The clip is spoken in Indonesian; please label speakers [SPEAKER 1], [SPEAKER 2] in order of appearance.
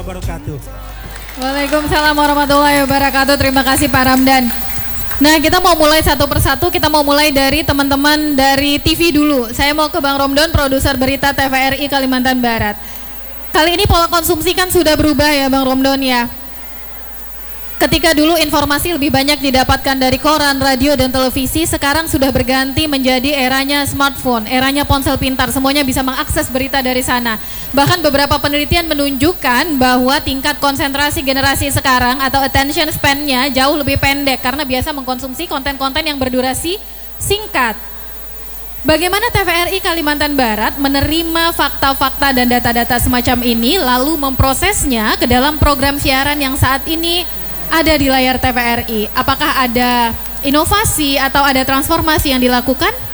[SPEAKER 1] wabarakatuh.
[SPEAKER 2] Waalaikumsalam warahmatullahi wabarakatuh. Terima kasih Pak Ramdan. Nah, kita mau mulai satu persatu. Kita mau mulai dari teman-teman dari TV dulu. Saya mau ke Bang Romdon, produser berita TVRI Kalimantan Barat. Kali ini pola konsumsi kan sudah berubah ya Bang Romdon ya. Ketika dulu informasi lebih banyak didapatkan dari koran, radio, dan televisi, sekarang sudah berganti menjadi eranya smartphone, eranya ponsel pintar, semuanya bisa mengakses berita dari sana. Bahkan beberapa penelitian menunjukkan bahwa tingkat konsentrasi generasi sekarang atau attention span-nya jauh lebih pendek karena biasa mengkonsumsi konten-konten yang berdurasi singkat. Bagaimana TVRI Kalimantan Barat menerima fakta-fakta dan data-data semacam ini lalu memprosesnya ke dalam program siaran yang saat ini ada di layar TVRI? Apakah ada inovasi atau ada transformasi yang dilakukan?